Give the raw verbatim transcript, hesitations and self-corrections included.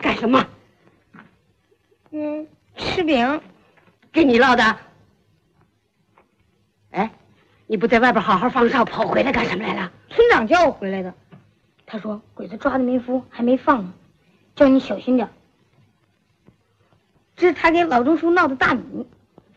干什么？ 嗯，吃饼。 给你烙的。哎，你不在外边好好放哨，跑回来干什么来了？ 村长叫我回来的，他说鬼子抓的没服，还没放呢，叫你小心点。这是他给老钟叔闹的大米。